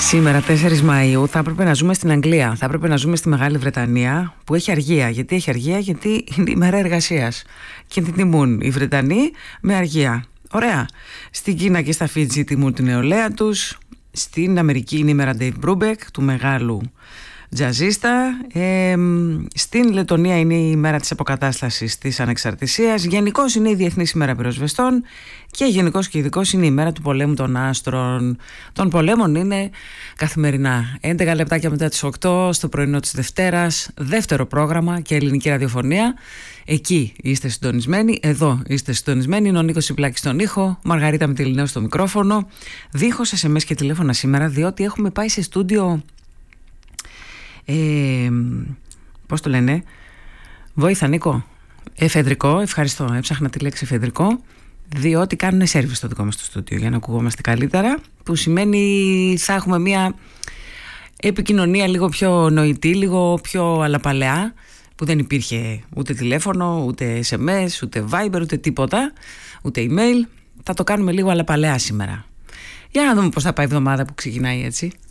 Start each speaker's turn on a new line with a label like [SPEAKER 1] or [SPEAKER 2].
[SPEAKER 1] Σήμερα 4 Μαΐου θα έπρεπε να ζούμε στην Αγγλία, θα έπρεπε να ζούμε στη Μεγάλη Βρετανία που έχει αργία. Γιατί έχει αργία? Γιατί είναι η μέρα εργασίας και την τιμούν οι Βρετανοί με αργία. Ωραία. Στην Κίνα και στα Φίτζι τιμούν την νεολαία τους. Στην Αμερική είναι η μέρα Dave Brubeck, του μεγάλου τζαζίστα. Στην Λετονία είναι η μέρα της αποκατάστασης της ανεξαρτησίας. Γενικώς είναι η Διεθνής ημέρα πυροσβεστών. Και γενικώς και ειδικώς είναι η μέρα του πολέμου των άστρων. Των πολέμων είναι καθημερινά 11 λεπτάκια μετά τις 8 στο πρωινό της Δευτέρας. Δεύτερο πρόγραμμα και ελληνική ραδιοφωνία. Εκεί είστε συντονισμένοι, εδώ είστε συντονισμένοι. Είναι ο Νίκος Ιπλάκης στον ήχο, Μαργαρίτα Μητυλινέου στο μικρόφωνο. Δίχως SMS και τηλέφωνα σήμερα, διότι έχουμε πάει σε στούντιο. Πώς το λένε? Βόηθα, Νίκο. Εφεδρικό, ευχαριστώ. Έψαχνα τη λέξη εφεδρικό. Διότι κάνουν σέρβις στο δικό μας το στούντιο για να ακουγόμαστε καλύτερα. Που σημαίνει θα έχουμε μια επικοινωνία λίγο πιο νοητή, λίγο πιο αλαπαλεά. Που δεν υπήρχε ούτε τηλέφωνο, ούτε SMS, ούτε Viber, ούτε τίποτα, ούτε email. Θα το κάνουμε λίγο αλαπαλεά σήμερα. Για να δούμε πώς θα πάει η εβδομάδα που ξεκινάει έτσι.